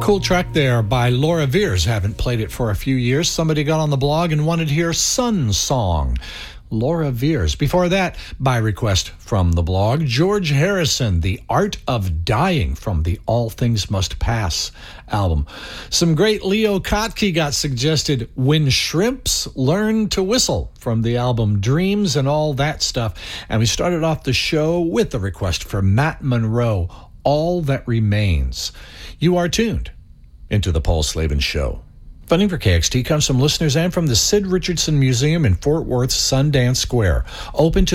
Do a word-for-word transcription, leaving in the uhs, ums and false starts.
Cool track there by Laura Veers. Haven't played it for a few years. Somebody got on the blog and wanted to hear Sun Song. Laura Veers. Before that, by request from the blog, George Harrison, The Art of Dying from the All Things Must Pass album. Some great Leo Kottke got suggested, When Shrimps Learn to Whistle from the album Dreams and all that stuff. And we started off the show with a request from Matt Monroe, All That Remains. You are tuned into the Paul Slavin Show. Funding for K X T comes from listeners and from the Sid Richardson Museum in Fort Worth Sundance Square. Open to